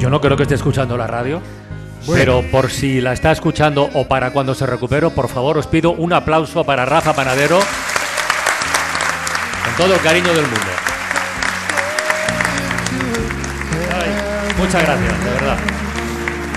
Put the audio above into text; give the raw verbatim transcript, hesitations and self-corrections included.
Yo no creo que esté escuchando la radio, bueno. Pero por si la está escuchando o para cuando se recupere, por favor, os pido un aplauso para Rafa Panadero, con todo el cariño del mundo. Ay, muchas gracias, de verdad.